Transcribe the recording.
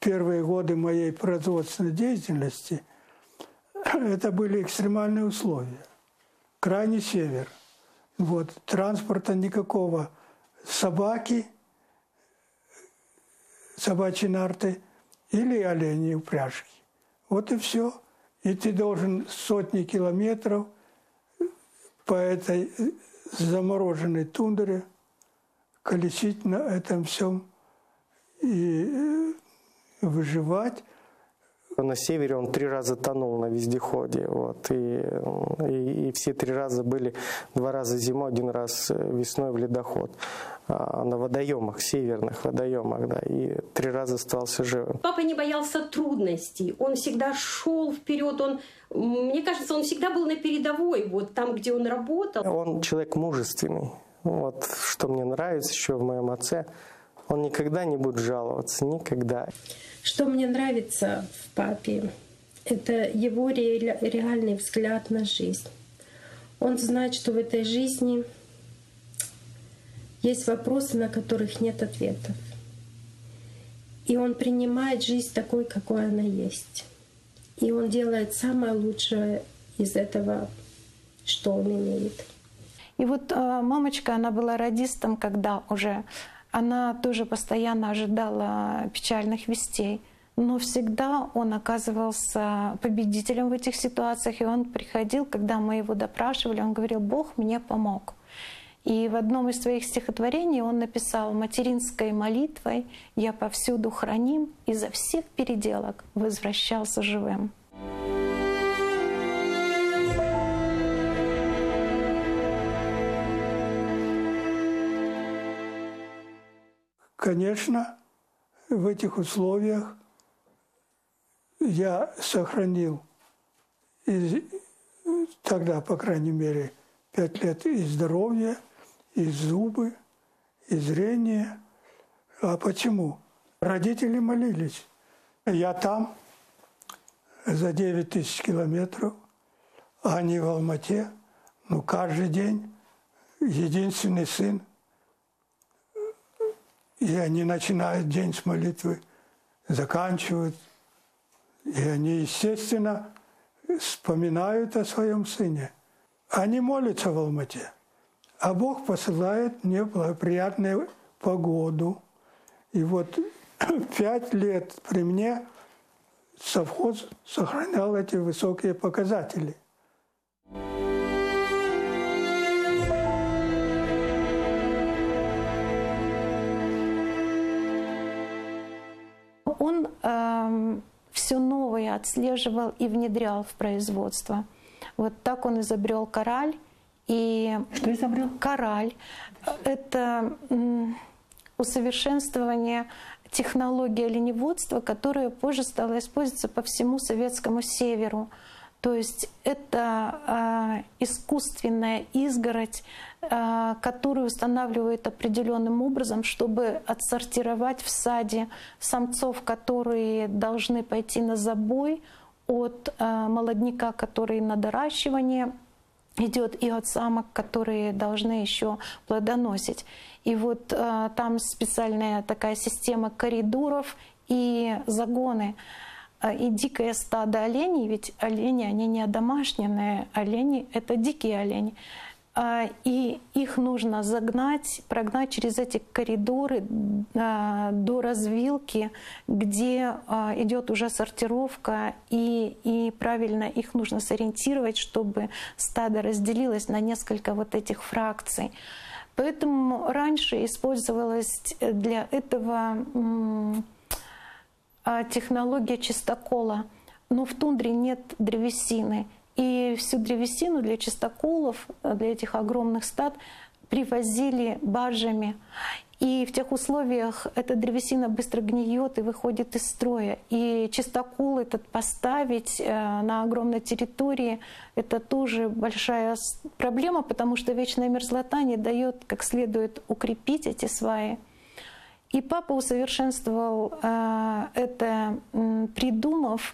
первые годы моей производственной деятельности это были экстремальные условия. Крайний север. Вот, транспорта никакого. Собаки, собачьи нарты или олени упряжки. Вот и все. И ты должен сотни километров по этой замороженной тундре колесить на этом всем и выживать. На севере он 3 раза тонул на вездеходе. Вот, и все 3 раза были 2 раза зимой, 1 раз весной в ледоход. На водоемах, северных водоемах, да, и 3 раза остался живым. Папа не боялся трудностей, он всегда шел вперед, мне кажется, он всегда был на передовой, вот там, где он работал. Он человек мужественный. Вот, что мне нравится еще в моем отце, он никогда не будет жаловаться, никогда. Что мне нравится в папе, это его реальный взгляд на жизнь. Он знает, что в этой жизни есть вопросы, на которых нет ответов. И он принимает жизнь такой, какой она есть. И он делает самое лучшее из этого, что он имеет. И вот мамочка, она была радистом, когда уже она тоже постоянно ожидала печальных вестей. Но всегда он оказывался победителем в этих ситуациях. И он приходил, когда мы его допрашивали, он говорил: «Бог мне помог». И в одном из своих стихотворений он написал: «Материнской молитвой я повсюду храним, изо всех переделок возвращался живым». Конечно, в этих условиях я сохранил тогда, по крайней мере, 5 лет и здоровье, и зубы, и зрение. А почему? Родители молились. Я там за 9000 километров, а они в Алмате. Ну, каждый день единственный сын. И они начинают день с молитвы, заканчивают. И они, естественно, вспоминают о своем сыне. Они молятся в Алмате. А Бог посылает мне благоприятную погоду. И вот 5 лет при мне совхоз сохранял эти высокие показатели. Он все новое отслеживал и внедрял в производство. Вот так он изобрел кораль. И что изобрел? Кораль. Это усовершенствование технологии оленеводства, которая позже стала использоваться по всему Советскому Северу. То есть это искусственная изгородь, которую устанавливают определенным образом, чтобы отсортировать в саде самцов, которые должны пойти на забой, от молодняка, который на доращивание идет, и от самок, которые должны еще плодоносить. И вот там специальная такая система коридоров и загоны. И дикое стадо оленей, ведь олени, они не одомашненные, олени — это дикие олени. И их нужно загнать, прогнать через эти коридоры до развилки, где идет уже сортировка, и правильно их нужно сориентировать, чтобы стадо разделилось на несколько вот этих фракций. Поэтому раньше использовалась для этого технология чистокола, но в тундре нет древесины. И всю древесину для чистоколов, для этих огромных стад, привозили баржами. И в тех условиях эта древесина быстро гниет и выходит из строя. И чистокол этот поставить на огромной территории — это тоже большая проблема, потому что вечная мерзлота не дает как следует укрепить эти сваи. И папа усовершенствовал это, придумав